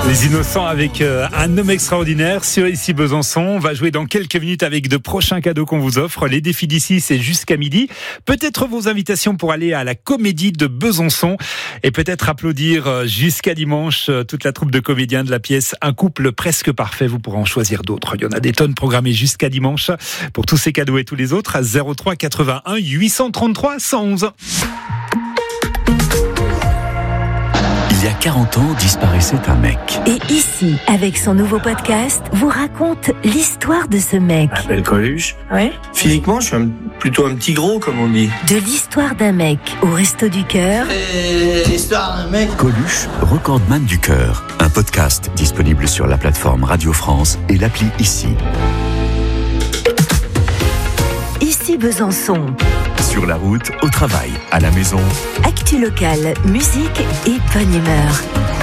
Les Innocents avec un homme extraordinaire sur Ici Besançon. On va jouer dans quelques minutes avec de prochains cadeaux qu'on vous offre. Les défis d'ici, c'est jusqu'à midi. Peut-être vos invitations pour aller à la Comédie de Besançon et peut-être applaudir jusqu'à dimanche toute la troupe de comédiens de la pièce Un couple presque parfait. Vous pourrez en choisir d'autres. Il y en a des tonnes programmées jusqu'à dimanche pour tous ces cadeaux et tous les autres à 03 81 833 111. Il y a 40 ans, disparaissait un mec. Et ici, avec son nouveau podcast, vous raconte l'histoire de ce mec. Je m'appelle Coluche. Ouais. Physiquement, je suis plutôt un petit gros, comme on dit. De l'histoire d'un mec au Resto du Cœur. L'histoire d'un mec. Coluche, recordman du cœur. Un podcast disponible sur la plateforme Radio France et l'appli Ici. Ici Besançon. Sur la route, au travail, à la maison. Actu locale, musique et bonne humeur.